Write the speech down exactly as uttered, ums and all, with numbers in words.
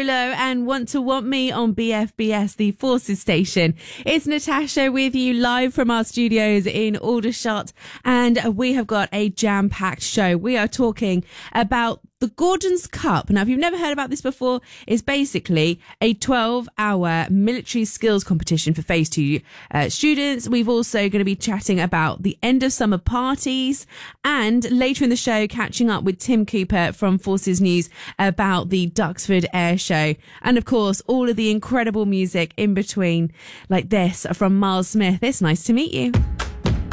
Solo and Want to Want Me on B F B S, the Forces station. It's Natasha with you live from our studios in Aldershot, and we have got a jam-packed show. We are talking about the Gordon's Cup. Now, if you've never heard about this before, it's basically a twelve-hour military skills competition for Phase two uh, students. We've also going to be chatting about the end of summer parties, and later in the show, catching up with Tim Cooper from Forces News about the Duxford Air Show. And of course, all of the incredible music in between, like this from Miles Smith. It's nice to meet you.